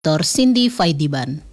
Dr. Cindy Faidiban.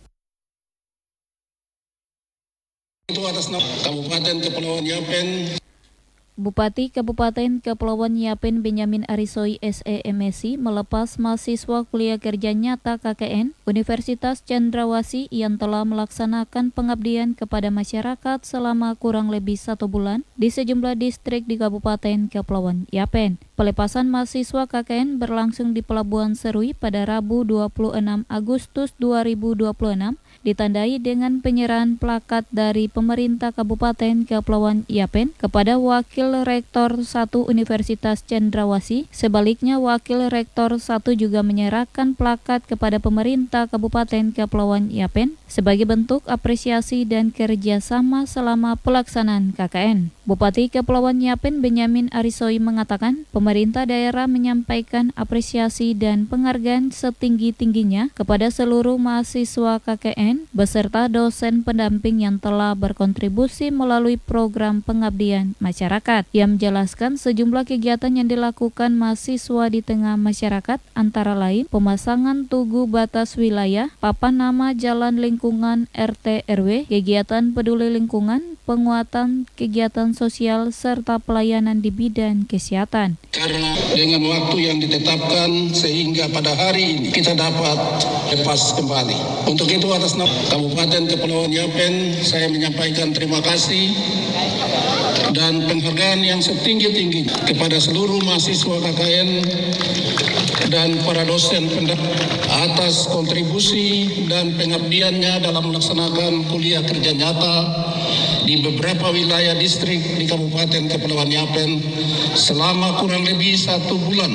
Itu atas nama Kabupaten Kepulauan Yapen. Bupati Kabupaten Kepulauan Yapen Benyamin Arisoi SEMSI melepas mahasiswa kuliah kerja nyata KKN Universitas Cendrawasih yang telah melaksanakan pengabdian kepada masyarakat selama kurang lebih 1 bulan di sejumlah distrik di Kabupaten Kepulauan Yapen. Pelepasan mahasiswa KKN berlangsung di Pelabuhan Serui pada Rabu 26 Agustus 2026 ditandai dengan penyerahan plakat dari pemerintah Kabupaten Kepulauan Yapen kepada Wakil Rektor 1 Universitas Cendrawasih. Sebaliknya, Wakil Rektor 1 juga menyerahkan plakat kepada pemerintah Kabupaten Kepulauan Yapen sebagai bentuk apresiasi dan kerjasama selama pelaksanaan KKN. Bupati Kepulauan Yapen Benyamin Arisoi mengatakan pemerintah daerah menyampaikan apresiasi dan penghargaan setinggi-tingginya kepada seluruh mahasiswa KKN beserta dosen pendamping yang telah berkontribusi melalui program pengabdian masyarakat. Ia menjelaskan sejumlah kegiatan yang dilakukan mahasiswa di tengah masyarakat antara lain pemasangan tugu batas wilayah, papan nama jalan lingkungan RT RW, kegiatan peduli lingkungan, penguatan kegiatan sosial serta pelayanan di bidang kesehatan. Karena dengan waktu yang ditetapkan sehingga pada hari ini kita dapat lepas kembali. Untuk itu atas nama Kabupaten Kepulauan Yapen saya menyampaikan terima kasih dan penghargaan yang setinggi-tinggi kepada seluruh mahasiswa KKN dan para dosen atas kontribusi dan pengabdiannya dalam melaksanakan kuliah kerja nyata di beberapa wilayah distrik di Kabupaten Kepulauan Yapen selama kurang lebih 1 bulan.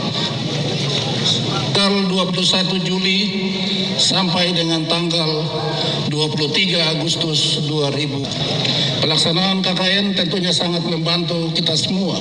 Tanggal 21 Juli sampai dengan tanggal 23 Agustus 2000. Pelaksanaan KKN tentunya sangat membantu kita semua,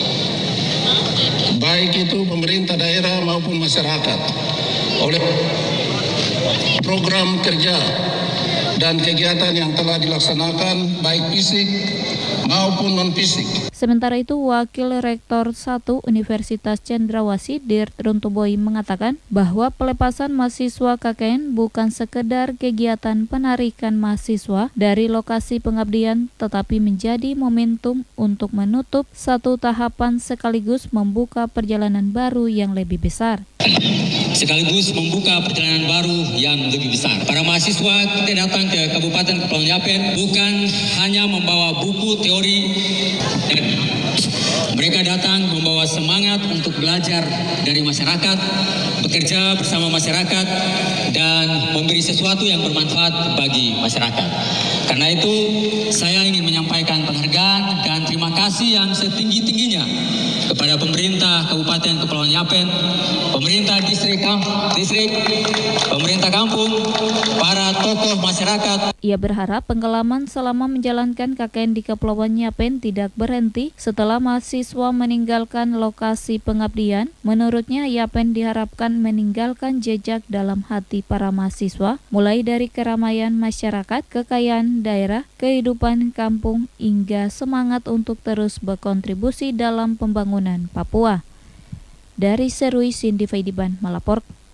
baik itu pemerintah daerah maupun masyarakat, oleh program kerja dan kegiatan yang telah dilaksanakan baik fisik maupun non-fisik. Sementara itu, Wakil Rektor 1 Universitas Cendrawasih Dir Runtuboy mengatakan bahwa pelepasan mahasiswa KKN bukan sekedar kegiatan penarikan mahasiswa dari lokasi pengabdian, tetapi menjadi momentum untuk menutup satu tahapan sekaligus membuka perjalanan baru yang lebih besar. Sekaligus membuka perjalanan baru yang lebih besar. Para mahasiswa kita datang ke Kabupaten Kepulauan Yapen bukan hanya membawa buku teori, dan mereka datang membawa semangat untuk belajar dari masyarakat, bekerja bersama masyarakat, dan memberi sesuatu yang bermanfaat bagi masyarakat. Karena itu, saya ingin menyampaikan penghargaan dan terima kasih yang setinggi-tingginya kepada pemerintah Kabupaten Kepulauan Yapen, pemerintah distrik, pemerintah kampung, para tokoh masyarakat. Ia berharap pengalaman selama menjalankan KKN di Kepulauan Yapen tidak berhenti setelah mahasiswa meninggalkan lokasi pengabdian. Menurutnya, Yapen diharapkan meninggalkan jejak dalam hati para mahasiswa, mulai dari keramaian masyarakat, kekayaan daerah, kehidupan kampung, hingga semangat untuk terus berkontribusi dalam pembangunan Papua. Dari Serui, Cindy Faidiban melaporkan.